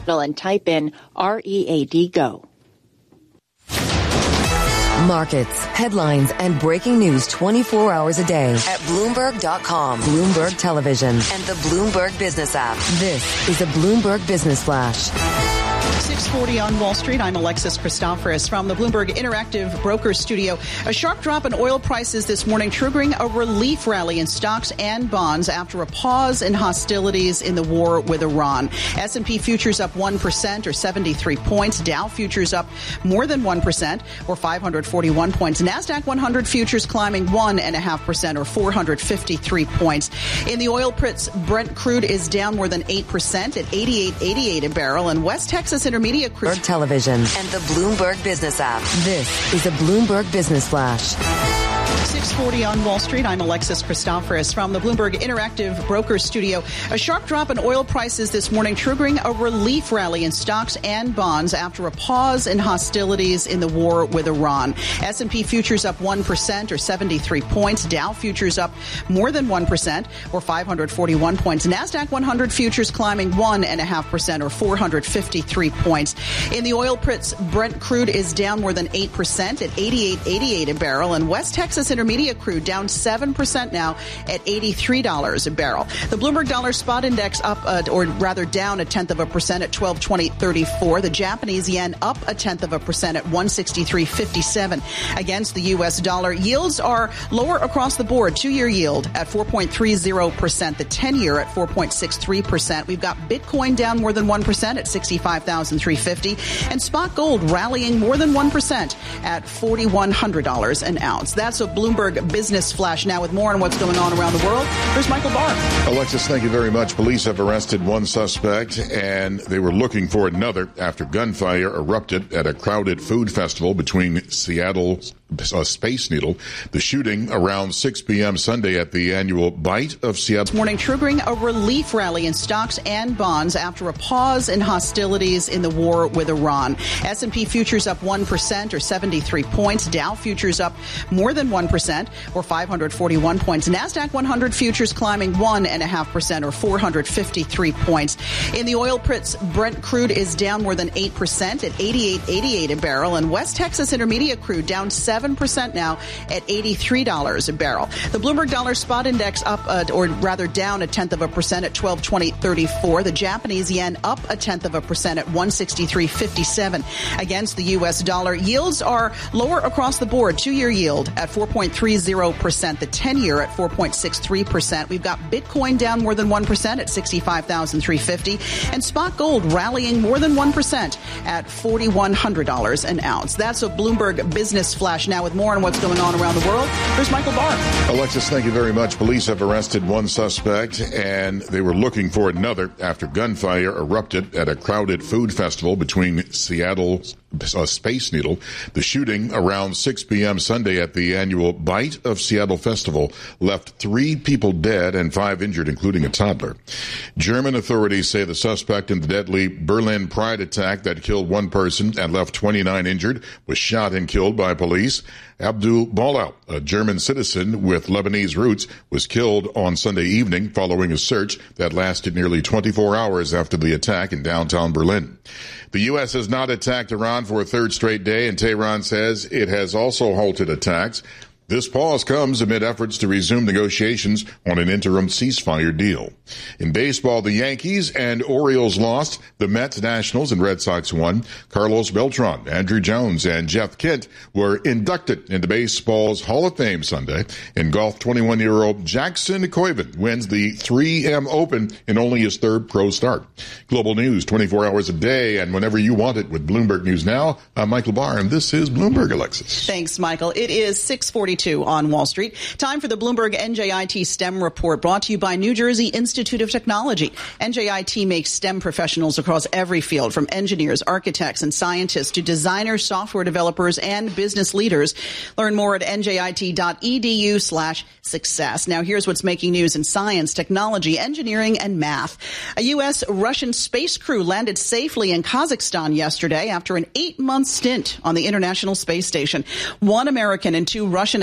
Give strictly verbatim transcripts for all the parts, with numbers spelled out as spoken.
And type in R E A D GO. Markets, headlines, and breaking news twenty-four hours a day at Bloomberg dot com, Bloomberg Television, and the Bloomberg Business app. This is a Bloomberg Business Flash. six forty on Wall Street. I'm Alexis Christoforous from the Bloomberg Interactive Brokers Studio. A sharp drop in oil prices this morning, triggering a relief rally in stocks and bonds after a pause in hostilities in the war with Iran. S and P futures up one percent or seventy-three points. Dow futures up more than one percent or five hundred forty-one points. NASDAQ one hundred futures climbing one point five percent or four hundred fifty-three points. In the oil pits, Brent crude is down more than eight percent at eighty-eight eighty-eight a barrel, and West Texas Intermediate crude. Television and the Bloomberg Business app. This is a Bloomberg Business Flash. six forty on Wall Street. I'm Alexis Christoforous from the Bloomberg Interactive Brokers Studio. A sharp drop in oil prices this morning, triggering a relief rally in stocks and bonds after a pause in hostilities in the war with Iran. S and P futures up one percent or seventy-three points. Dow futures up more than one percent or five hundred forty-one points. NASDAQ one hundred futures climbing one point five percent or four hundred fifty-three points. In the oil pits, Brent crude is down more than eight percent at eighty-eight eighty-eight a barrel, and West Texas Intermediate crude down seven percent now at eighty-three dollars a barrel. The Bloomberg Dollar Spot Index up, uh, or rather down a tenth of a percent at twelve twenty thirty-four. The Japanese yen up a tenth of a percent at one sixty-three fifty-seven against the U S dollar. Yields are lower across the board. Two-year yield at four point three zero percent. The ten-year at four point six three percent. We've got Bitcoin down more than one percent at sixty-five thousand three hundred fifty dollars. And spot gold rallying more than one percent at four thousand one hundred dollars an ounce. That's a Bloomberg Business Flash. Now with more on what's going on around the world, here's Michael Barr. Alexis, thank you very much. Police have arrested one suspect, and they were looking for another after gunfire erupted at a crowded food festival between Seattle's uh, Space Needle. The shooting around six p.m. Sunday at the annual Bite of Seattle. This morning, triggering a relief rally in stocks and bonds after a pause in hostilities in the war with Iran. S and P futures up one percent or seventy-three points. Dow futures up more than one percent or five hundred forty-one points. NASDAQ one hundred futures climbing one point five percent or four hundred fifty-three points. In the oil pits, Brent crude is down more than eight percent at eighty-eight eighty-eight a barrel, and West Texas Intermediate crude down seven percent now at eighty-three dollars a barrel. The Bloomberg Dollar Spot Index up, uh, or rather down a tenth of a percent at twelve twenty thirty-four. The Japanese yen up a tenth of a percent at one sixty-three fifty-seven against the U S dollar. Yields are lower across the board. Two-year yield at four point three zero percent. The ten-year at four point six three percent. We've got Bitcoin down more than one percent at sixty-five thousand three hundred fifty dollars. And spot gold rallying more than one percent at four thousand one hundred dollars an ounce. That's a Bloomberg Business Flash. Now with more on what's going on around the world, here's Michael Barr. Alexis, thank you very much. Police have arrested one suspect, and they were looking for another after gunfire erupted at a crowded food festival between Seattle's uh, Space Needle. The shooting around six p.m. Sunday at the annual Bite of Seattle Festival left three people dead and five injured, including a toddler. German authorities say the suspect in the deadly Berlin Pride attack that killed one person and left twenty-nine injured was shot and killed by police. Abdul Balau, a German citizen with Lebanese roots, was killed on Sunday evening following a search that lasted nearly twenty-four hours after the attack in downtown Berlin. The U S has not attacked Iran for a third straight day, and Tehran says it has also halted attacks. This pause comes amid efforts to resume negotiations on an interim ceasefire deal. In baseball, the Yankees and Orioles lost. The Mets, Nationals, and Red Sox won. Carlos Beltran, Andrew Jones, and Jeff Kent were inducted into baseball's Hall of Fame Sunday. In golf, twenty-one-year-old Jackson Koiven wins the three M Open in only his third pro start. Global news twenty-four hours a day and whenever you want it with Bloomberg News Now. I'm Michael Barr, and this is Bloomberg, Alexis. Thanks, Michael. It is six forty-two on Wall Street. Time for the Bloomberg N J I T STEM Report, brought to you by New Jersey Institute of Technology. N J I T makes STEM professionals across every field, from engineers, architects, and scientists to designers, software developers, and business leaders. Learn more at njit.edu slash success. Now, here's what's making news in science, technology, engineering, and math. A U S-Russian space crew landed safely in Kazakhstan yesterday after an eight-month stint on the International Space Station. One American and two Russian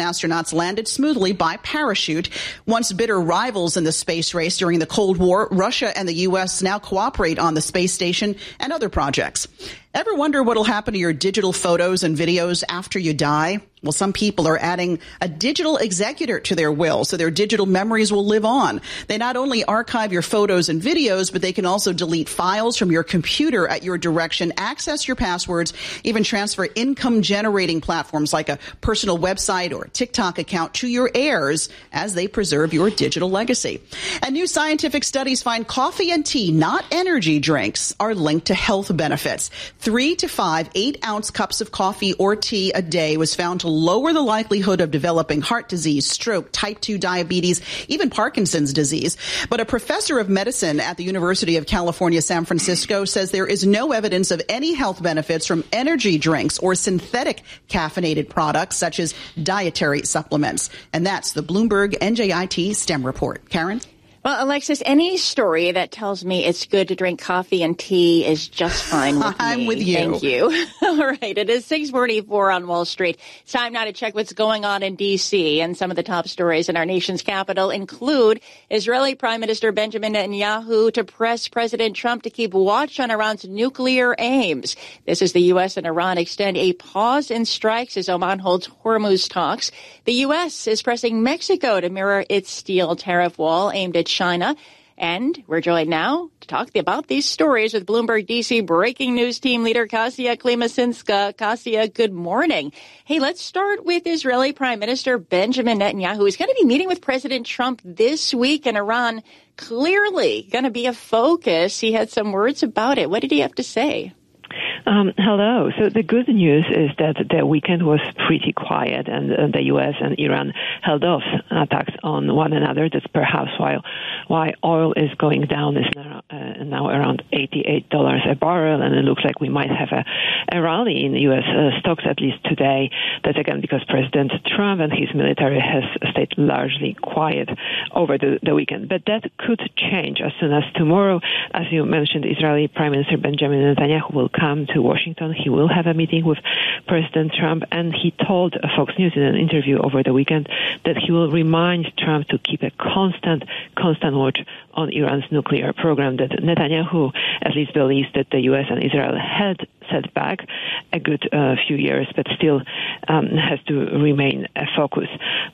astronauts landed smoothly by parachute. Once bitter rivals in the space race during the Cold War, Russia and the U S now cooperate on the space station and other projects. Ever wonder what'll happen to your digital photos and videos after you die? Well, some people are adding a digital executor to their will, so their digital memories will live on. They not only archive your photos and videos, but they can also delete files from your computer at your direction, access your passwords, even transfer income-generating platforms like a personal website or TikTok account to your heirs as they preserve your digital legacy. And new scientific studies find coffee and tea, not energy drinks, are linked to health benefits. Three to five eight-ounce cups of coffee or tea a day was found to lower the likelihood of developing heart disease, stroke, type two diabetes, even Parkinson's disease. But a professor of medicine at the University of California, San Francisco, says there is no evidence of any health benefits from energy drinks or synthetic caffeinated products such as dietary supplements. And that's the Bloomberg N J I T STEM report. Karen? Well, Alexis, any story that tells me it's good to drink coffee and tea is just fine with me. I'm with you. Thank you. All right. It is six forty-four on Wall Street. It's time now to check what's going on in D C. And some of the top stories in our nation's capital include Israeli Prime Minister Benjamin Netanyahu to press President Trump to keep watch on Iran's nuclear aims. This as the U S and Iran extend a pause in strikes as Oman holds Hormuz talks. The U S is pressing Mexico to mirror its steel tariff wall aimed at China. And we're joined now to talk about these stories with Bloomberg D C breaking news team leader Kasia Klimasinska. Kasia, good morning. Hey, let's start with Israeli Prime Minister Benjamin Netanyahu, who's going to be meeting with President Trump this week in Iran. Clearly going to be a focus. He had some words about it. What did he have to say? Um, hello. So the good news is that the weekend was pretty quiet, and uh, the U S and Iran held off attacks on one another. That's perhaps why why oil is going down. Is now, uh, now around eighty-eight dollars a barrel, and it looks like we might have a, a rally in U S uh, stocks at least today. That's again because President Trump and his military has stayed largely quiet over the, the weekend. But that could change as soon as tomorrow, as you mentioned, Israeli Prime Minister Benjamin Netanyahu will come to Washington. He will have a meeting with President Trump, and he told Fox News in an interview over the weekend that he will remind Trump to keep a constant, constant watch on Iran's nuclear program, that Netanyahu at least believes that the U S and Israel had set back a good uh, few years, but still um, has to remain a focus.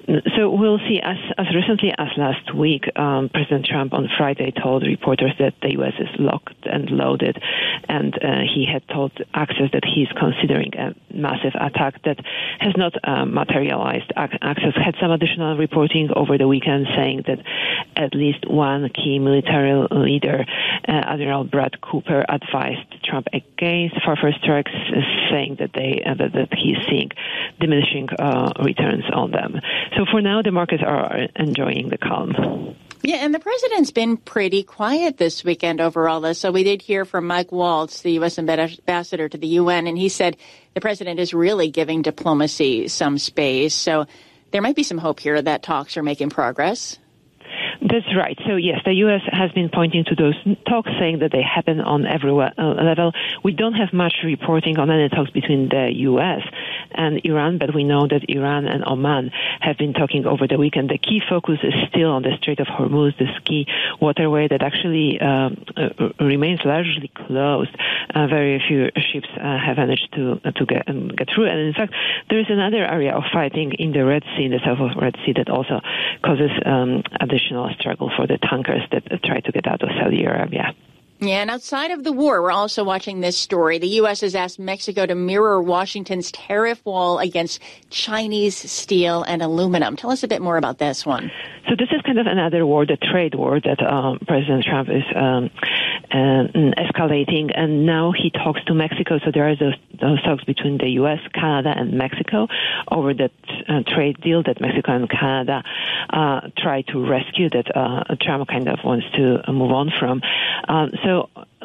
So we'll see. As, as recently as last week, um, President Trump on Friday told reporters that the U S is locked and loaded, and uh, he had told Axios that he's considering a massive attack that has not uh, materialized. Axios had some additional reporting over the weekend saying that at least one key military leader, uh, Admiral Brad Cooper, advised Trump against further strikes, uh, saying that they uh, that, that he's seeing diminishing uh, returns on them. So for now, the markets are enjoying the calm. Yeah, and the president's been pretty quiet this weekend over all this. So we did hear from Mike Waltz, the U S ambassador to the U N, and he said the president is really giving diplomacy some space. So there might be some hope here that talks are making progress. That's right. So, yes, the U S has been pointing to those talks, saying that they happen on every level. We don't have much reporting on any talks between the U S and Iran, but we know that Iran and Oman have been talking over the weekend. The key focus is still on the Strait of Hormuz, this key waterway that actually um, uh, remains largely closed. Uh, very few ships uh, have managed to uh, to get, um, get through. And in fact, there is another area of fighting in the Red Sea, in the south of Red Sea, that also causes um, additional struggle for the tankers that try to get out of Saudi Arabia. Yeah, and outside of the war, we're also watching this story. The U S has asked Mexico to mirror Washington's tariff wall against Chinese steel and aluminum. Tell us a bit more about this one. So this is kind of another war, the trade war that um, President Trump is um, uh, escalating, and now he talks to Mexico. So there are those, those talks between the U S, Canada, and Mexico over that uh, trade deal that Mexico and Canada uh, try to rescue, that uh, Trump kind of wants to move on from. Um, so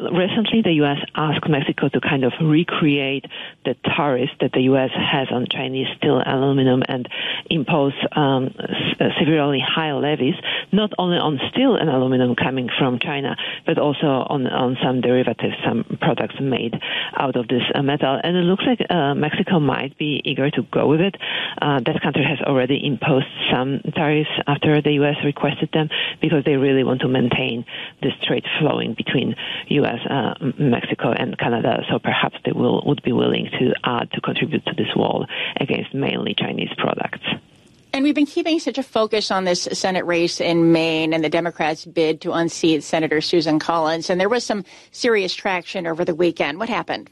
recently the U S asked Mexico to kind of recreate the tariffs that the U S has on Chinese steel, aluminum, and impose um, severely high levies, not only on steel and aluminum coming from China, but also on, on some derivatives, some products made out of this uh, metal. And it looks like uh, Mexico might be eager to go with it. Uh, that country has already imposed some tariffs after the U S requested them because they really want to maintain this trade flowing between U S, uh, Mexico, and Canada. So perhaps they will would be willing to add to contribute to this wall against mainly Chinese products. And we've been keeping such a focus on this Senate race in Maine and the Democrats' bid to unseat Senator Susan Collins. And there was some serious traction over the weekend. What happened?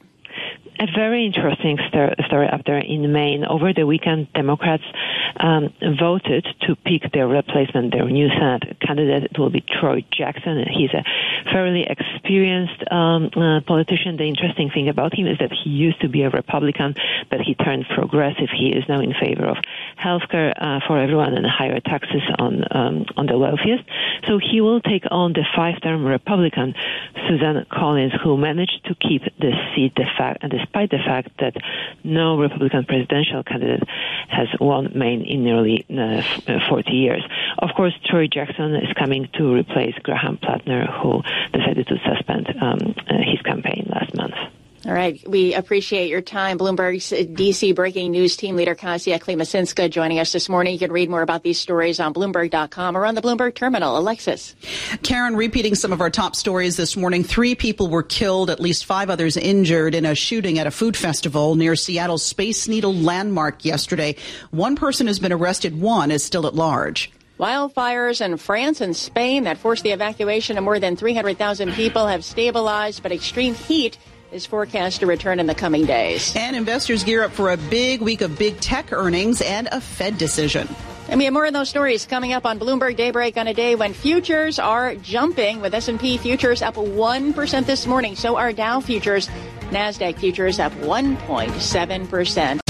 A very interesting story up there in Maine. Over the weekend, Democrats um, voted to pick their replacement, their new Senate candidate. It will be Troy Jackson. He's a fairly experienced um, uh, politician. The interesting thing about him is that he used to be a Republican, but he turned progressive. He is now in favor of health care uh, for everyone and higher taxes on um, on the wealthiest. So he will take on the five-term Republican Susan Collins, who managed to keep the seat the fact, and despite the fact that no Republican presidential candidate has won Maine in nearly uh, forty years. Of course, Troy Jackson is coming to replace Graham Plattner, who decided to suspend um, uh, his campaign last month. All right. We appreciate your time. Bloomberg's D C breaking news team leader, Kasia Klimasinska, joining us this morning. You can read more about these stories on Bloomberg dot com or on the Bloomberg terminal. Alexis. Karen, repeating some of our top stories this morning. Three people were killed, at least five others injured in a shooting at a food festival near Seattle's Space Needle landmark yesterday. One person has been arrested. One is still at large. Wildfires in France and Spain that forced the evacuation of more than three hundred thousand people have stabilized, but extreme heat is forecast to return in the coming days. And investors gear up for a big week of big tech earnings and a Fed decision. And we have more of those stories coming up on Bloomberg Daybreak on a day when futures are jumping, with S and P futures up one percent this morning. So are Dow futures. NASDAQ futures up one point seven percent.